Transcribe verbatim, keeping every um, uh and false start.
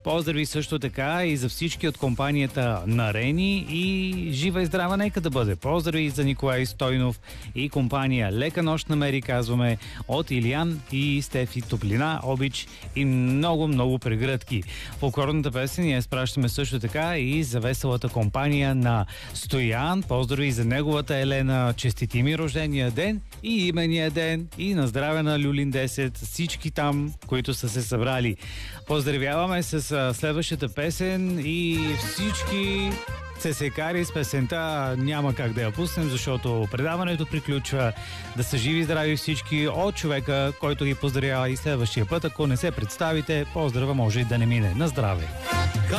Поздрави също така и за всички от компанията Нарени и жива и здрава нека да бъде. Поздрави за Николай Стойнов и компания Лека нощ намери, казваме, от Илиян и Стефи. Топлина, обич и много-много прегръдки. Фолклорната песен я изпращаме също така и за веселата компания на Стоян. Поздрави за неговата Елена. Честити ми рождения ден и имения ден и на здраве на Люлин десет. Всички там, които са се събрали. Поздравяваме с следващата песен и всички цесекари с песента няма как да я пуснем, защото предаването приключва. Да са живи и здрави всички от човека, който ги поздравява и следващия път. Ако не се представите, поздрава може и да не мине. На здраве!